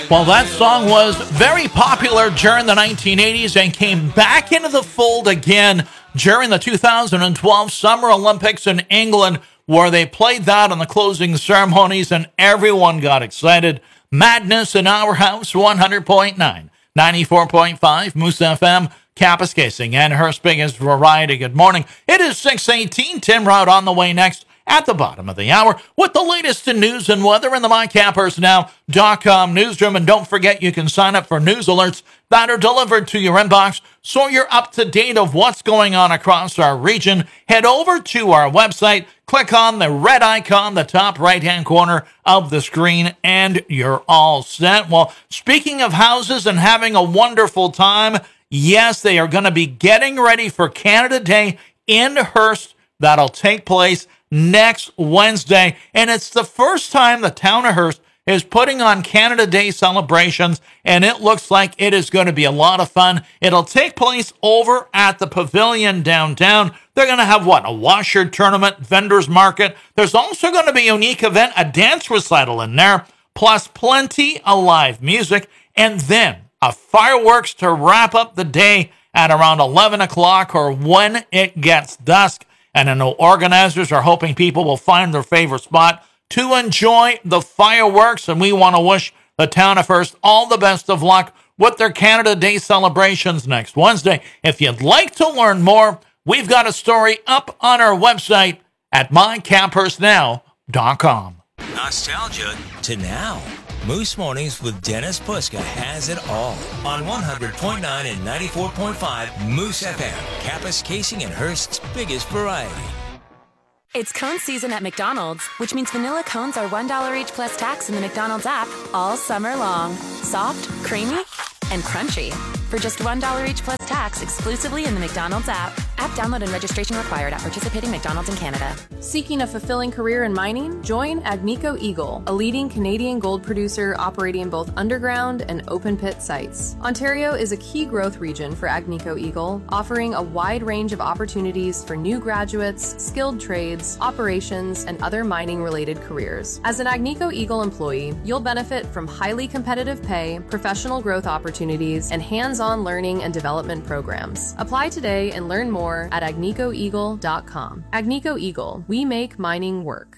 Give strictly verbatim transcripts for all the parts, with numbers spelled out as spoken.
Well, that song was very popular during the nineteen eighties and came back into the fold again during the two thousand twelve Summer Olympics in England, where they played that on the closing ceremonies and everyone got excited. Madness in our house, one hundred point nine, ninety-four point five, Moose F M, Kapuskasing, and Hearst's biggest variety. Good morning. It is six eighteen. Tim Rout on the way next at the bottom of the hour with the latest in news and weather in the my campers now dot com newsroom. And don't forget, you can sign up for news alerts that are delivered to your inbox so you're up to date of what's going on across our region. Head over to our website, click on the red icon, the top right-hand corner of the screen, and you're all set. Well, speaking of houses and having a wonderful time, yes, they are going to be getting ready for Canada Day in Hearst. That'll take place next Wednesday, and it's the first time the town of Hearst is putting on Canada Day celebrations, and it looks like it is going to be a lot of fun. It'll take place over at the Pavilion downtown. They're going to have, what, a washer tournament, vendors market. There's also going to be a unique event, a dance recital in there, plus plenty of live music, and then a fireworks to wrap up the day at around eleven o'clock or when it gets dusk. And I know organizers are hoping people will find their favorite spot to enjoy the fireworks. And we want to wish the town of Hearst all the best of luck with their Canada Day celebrations next Wednesday. If you'd like to learn more, we've got a story up on our website at my campers now dot com. Nostalgia to now. Moose Mornings with Dennis Puska has it all on one hundred point nine and ninety-four point five Moose F M, Kapuskasing and Hearst's biggest variety. It's cone season at McDonald's, which means vanilla cones are one dollar each plus tax in the McDonald's app all summer long. Soft, creamy, and crunchy. For just one dollar each plus tax exclusively in the McDonald's app. App download and registration required at participating McDonald's in Canada. Seeking a fulfilling career in mining? Join Agnico Eagle, a leading Canadian gold producer operating both underground and open pit sites. Ontario is a key growth region for Agnico Eagle, offering a wide range of opportunities for new graduates, skilled trades, operations, and other mining-related careers. As an Agnico Eagle employee, you'll benefit from highly competitive pay, professional growth opportunities, and hands-on learning and development programs. Apply today and learn more at agnico eagle dot com. Agnico Eagle, we make mining work.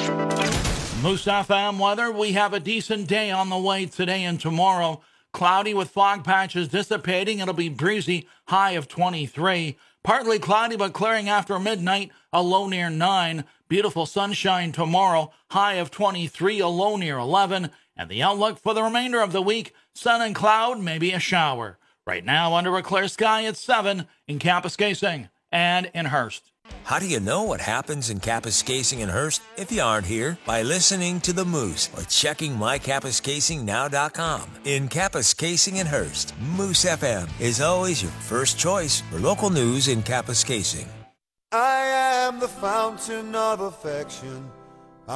Moose F M weather, we have a decent day on the way today and tomorrow. Cloudy with fog patches dissipating. It'll be breezy, high of twenty-three. Partly cloudy but clearing after midnight, a low near nine. Beautiful sunshine tomorrow, high of twenty-three, a low near eleven. And the outlook for the remainder of the week, sun and cloud, maybe a shower. Right now, under a clear sky, it's seven in Kapuskasing and in Hearst. How do you know what happens in Kapuskasing and Hearst if you aren't here? By listening to The Moose or checking my kapuskasing now dot com. In Kapuskasing and Hearst, Moose F M is always your first choice for local news in Kapuskasing. I am the fountain of affection.